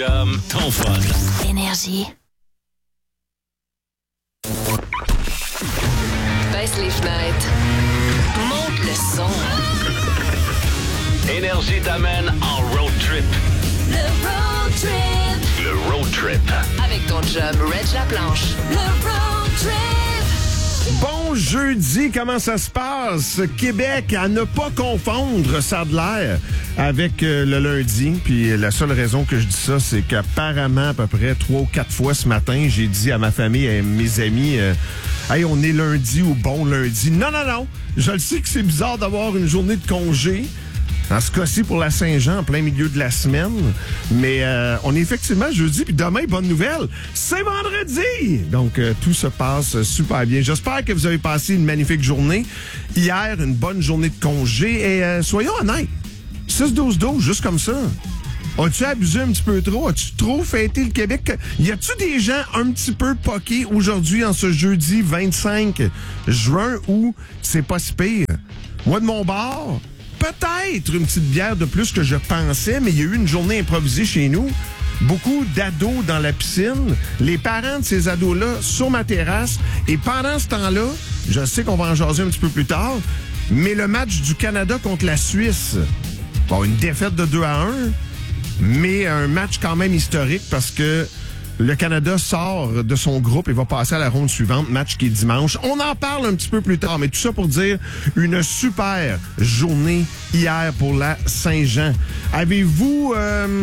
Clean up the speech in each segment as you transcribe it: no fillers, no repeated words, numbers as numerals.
Ton fun. Énergie. Baisse les fenêtres. Monte le son. Énergie t'amène en road trip. Le road trip. Le road trip. Avec ton chum Reg Laplanche. Le road trip. Bon jeudi, comment ça se passe? Québec, à ne pas confondre, ça a de l'air, avec le lundi. Puis la seule raison que je dis ça, c'est qu'apparemment, à peu près 3 ou 4 fois ce matin, j'ai dit à ma famille et à mes amis, hey, on est lundi ou bon lundi. Non, non, non. Je le sais que c'est bizarre d'avoir une journée de congé. Dans ce cas-ci, pour la Saint-Jean, en plein milieu de la semaine. Mais on est effectivement jeudi, puis demain, bonne nouvelle, c'est vendredi! Donc, tout se passe super bien. J'espère que vous avez passé une magnifique journée. Hier, une bonne journée de congé. Et soyons honnêtes, 6-12-12, juste comme ça. As-tu abusé un petit peu trop? As-tu trop fêté le Québec? Y a-tu des gens un petit peu poqués aujourd'hui, en ce jeudi 25 juin, où c'est pas si pire? Moi, de mon bord... peut-être une petite bière de plus que je pensais, mais il y a eu une journée improvisée chez nous. Beaucoup d'ados dans la piscine. Les parents de ces ados-là sur ma terrasse. Et pendant ce temps-là, je sais qu'on va en jaser un petit peu plus tard, mais le match du Canada contre la Suisse, bon, une défaite de 2-1, mais un match quand même historique parce que le Canada sort de son groupe et va passer à la ronde suivante, match qui est dimanche. On en parle un petit peu plus tard, mais tout ça pour dire une super journée hier pour la Saint-Jean. Avez-vous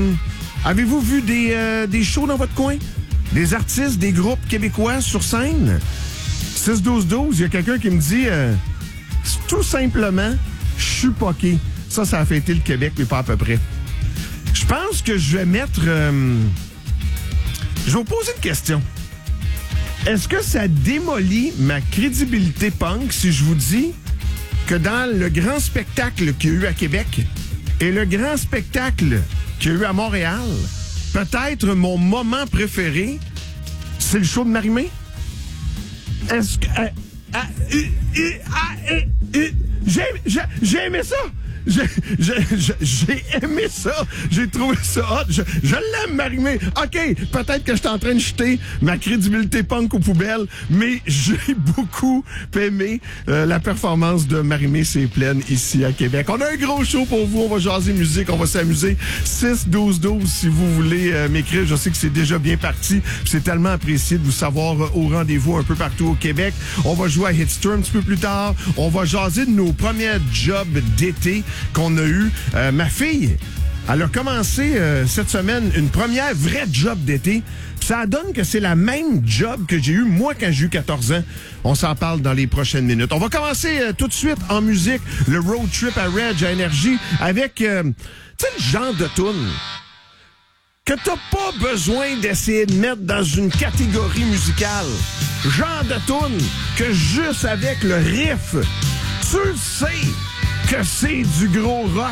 vu des shows dans votre coin? Des artistes, des groupes québécois sur scène? 6-12-12, il y a quelqu'un qui me dit tout simplement, je suis poqué. Ça a fêté le Québec, mais pas à peu près. Je pense que je vais mettre... je vais vous poser une question. Est-ce que ça démolit ma crédibilité punk si je vous dis que dans le grand spectacle qu'il y a eu à Québec et le grand spectacle qu'il y a eu à Montréal, peut-être mon moment préféré, c'est le show de Marie-Mé? Est-ce que... j'ai aimé ça! J'ai aimé ça. J'ai trouvé ça hot. Je l'aime, Marie-Mé. OK, peut-être que je suis en train de jeter ma crédibilité punk aux poubelles, mais j'ai beaucoup aimé la performance de Marie-Mé C'est Pleine ici à Québec. On a un gros show pour vous. On va jaser musique, on va s'amuser. 6-12-12 si vous voulez m'écrire. Je sais que c'est déjà bien parti. C'est tellement apprécié de vous savoir au rendez-vous un peu partout au Québec. On va jouer à Hitster un petit peu plus tard. On va jaser de nos premiers jobs d'été qu'on a eu. Ma fille, elle a commencé cette semaine une première vraie job d'été. Ça donne que c'est la même job que j'ai eu moi quand j'ai eu 14 ans. On s'en parle dans les prochaines minutes. On va commencer tout de suite en musique. Le road trip à Reg à Énergie avec, tu sais, le genre de toune que t'as pas besoin d'essayer de mettre dans une catégorie musicale. Genre de toune que juste avec le riff, tu le sais que c'est du gros rock.